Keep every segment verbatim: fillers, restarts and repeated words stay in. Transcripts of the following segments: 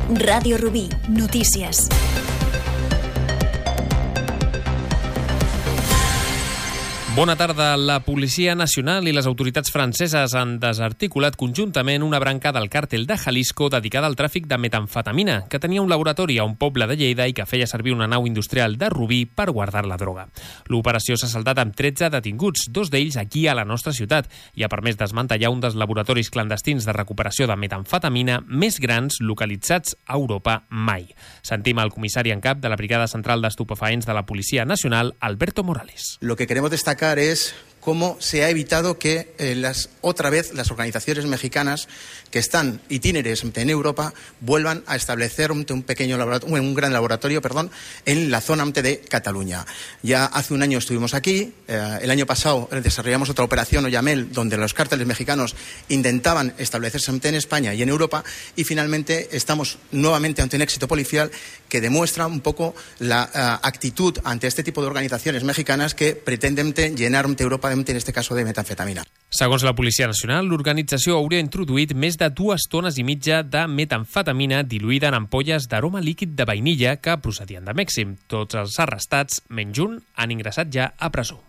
Ràdio Rubí, notícies. Bona tarda. La Policia Nacional i les autoritats franceses han desarticulat conjuntament una branca del càrtel de Jalisco dedicada al tràfic de metamfetamina, que tenia un laboratori a un poble de Lleida i que feia servir una nau industrial de Rubí per guardar la droga. L'operació s'ha saldat amb tretze detinguts, dos d'ells aquí a la nostra ciutat, i ha permès desmantellar un dels laboratoris clandestins de recuperació de metamfetamina més grans localitzats a Europa mai. Sentim el comissari en cap de la Brigada Central d'Estupefaents de la Policia Nacional, Alberto Morales. Lo que queremos destacar es cómo se ha evitado que eh, las, otra vez las organizaciones mexicanas que están itinerares en Europa vuelvan a establecer un, un pequeño laboratorio, un gran laboratorio, perdón, en la zona de Cataluña. Ya hace un año estuvimos aquí, eh, el año pasado desarrollamos otra operación Oyamel, donde los cárteles mexicanos intentaban establecerse en España y en Europa, y finalmente estamos nuevamente ante un éxito policial que demuestra un poco la uh, actitud ante este tipo de organizaciones mexicanas que pretenden llenar Europa, en este caso, de metanfetamina. Segons la Policia Nacional, l'organització hauria introduït més de dues tones i mitja de metanfetamina diluïda en ampolles d'aroma líquid de vainilla que procedien de Mèxic. Tots els arrestats, menys un, han ingressat ja a presó.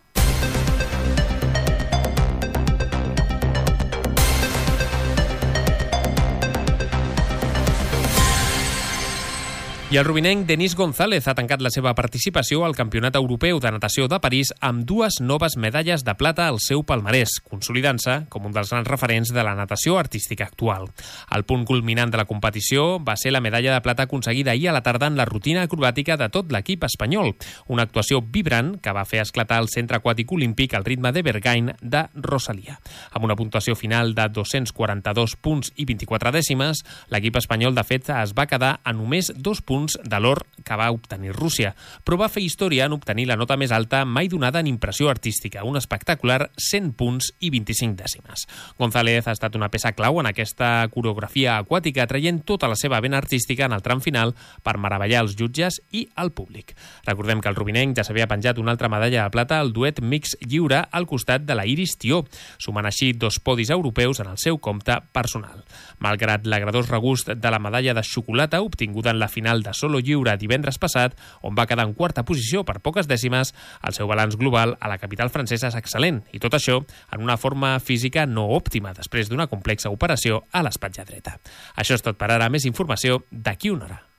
I el rubinenc Denis González ha tancat la seva participació al Campionat Europeu de Natació de París amb dues noves medalles de plata al seu palmarès, consolidant-se com un dels grans referents de la natació artística actual. El punt culminant de la competició va ser la medalla de plata aconseguida ahir a la tarda en la rutina acrobàtica de tot l'equip espanyol, una actuació vibrant que va fer esclatar el centre aquàtic olímpic al ritme de Berghain de Rosalia. Amb una puntuació final de dos-cents quaranta-dos punts i vint-i-quatre dècimes, l'equip espanyol de fet es va quedar a només dos punts de l'or que va obtenir Rússia, però va fer història en obtenir la nota més alta mai donada en impressió artística, un espectacular cent punts i vint-i-cinc dècimes. González ha estat una peça clau en aquesta coreografia aquàtica, traient tota la seva vena artística en el tram final per meravellar els jutges i el públic. Recordem que el rubinenc ja s'havia penjat una altra medalla de plata al duet mix lliure al costat de la Iris Tió, sumant així dos podis europeus en el seu compte personal. Malgrat l'agradós regust de la medalla de xocolata obtinguda en la final de de solo lliure divendres passat, on va quedar en quarta posició per poques dècimes, el seu balanç global a la capital francesa és excel·lent, i tot això en una forma física no òptima després d'una complexa operació a l'espatlla dreta. Això és tot per ara. Més informació d'aquí una hora.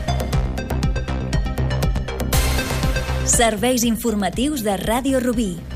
Serveis informatius de Ràdio Rubí.